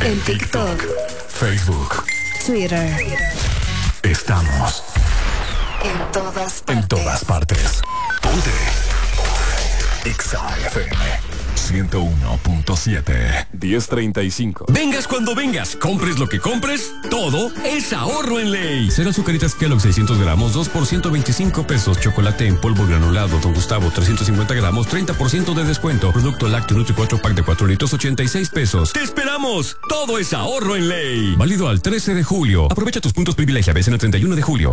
En TikTok, Facebook, Twitter. Estamos En todas partes. en todas partes. Ponte Exa FM 101.7 10:35. Vengas cuando vengas, compres lo que compres, todo es ahorro en ley. Cero azucaritas Kellogg 600 gramos, 2 por 125 pesos. Chocolate en polvo granulado Don Gustavo 350 gramos, 30% de descuento. Producto lácteo Nutri 4 pack de 4 litros, 86 pesos. ¡Te esperamos! Todo es ahorro en ley. Válido al 13 de julio. Aprovecha tus puntos privilegia. Ves en el 31 de julio.